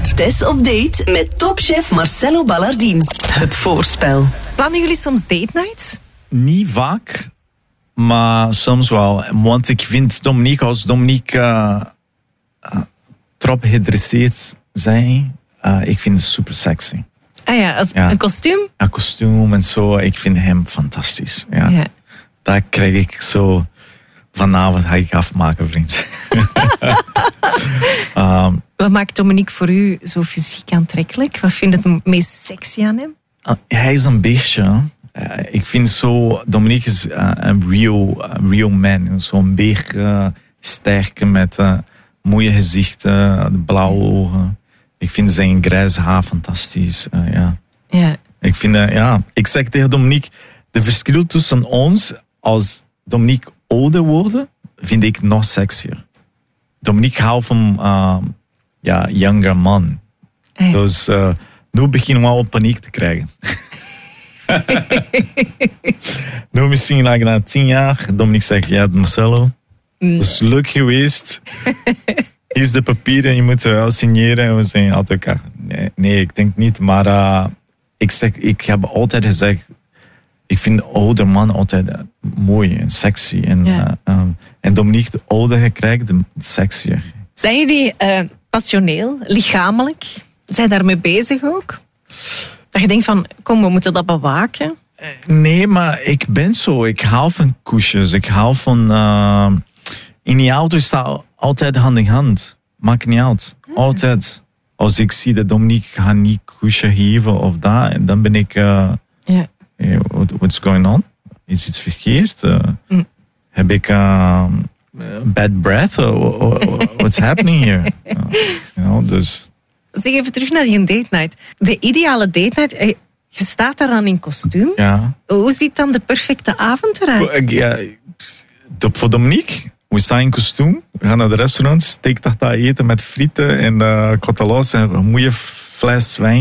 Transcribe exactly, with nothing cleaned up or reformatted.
date. Tess op date met topchef Marcelo Ballardin. Het voorspel. Plannen jullie soms date nights? Niet vaak, maar soms wel. Want ik vind Dominique, als Dominique uh, uh, trop gedresseerd zijn, uh, ik vind het super sexy. Ah ja, als Ja. een kostuum? Een kostuum en zo, ik vind hem fantastisch. Ja. Ja. Daar krijg ik zo... Vanavond ga ik afmaken, vriend. um, Wat maakt Dominique voor u zo fysiek aantrekkelijk? Wat vind je het meest sexy aan hem? uh, hij is een beestje. Uh, ik vind zo... Dominique is uh, een real, uh, real man. Zo'n beer uh, sterk met uh, mooie gezichten, blauwe ogen. Ik vind zijn grijze haar fantastisch. Uh, ja. Ja. Ik vind, uh, ja... Ik zeg tegen Dominique, de verschil tussen ons als Dominique ouder worden, vind ik nog sexier. Dominique houdt van uh, ja, younger man. Ja. Dus uh, nu beginnen we al paniek te krijgen. Nu misschien like, na tien jaar, Dominique zegt, ja Marcelo, het is leuk geweest. Hier is de papieren, je moet wel signeren en we zijn uit elkaar. Nee, nee, ik denk niet, maar uh, ik, zeg, ik heb altijd gezegd, ik vind de oude man altijd uh, mooi en sexy. En, Ja. uh, um, en Dominique, de ouder je krijgt, de sexier. Zijn jullie uh, passioneel, lichamelijk? Zijn daarmee bezig ook? Dat je denkt van, kom, we moeten dat bewaken. Nee, maar ik ben zo. Ik hou van koesjes. Ik hou van... Uh, in die auto staat altijd hand in hand. Maakt niet uit. Altijd. Als ik zie dat Dominique gaat niet koesje geven of dat, dan ben ik... Uh, Ja. Hey, what, what's going on? Is iets verkeerd? Uh, Mm. Heb ik uh, bad breath? Uh, what's happening here? Uh, you know, dus... Zeg even terug naar die date night. De ideale date night, eh, je staat daar dan in kostuum. Ja. Hoe ziet dan de perfecte avond eruit? Ja, voor Dominique, we staan in kostuum. We gaan naar de restaurant, steak tartare eten met frieten en uh, coteloos en een mooie fles wijn.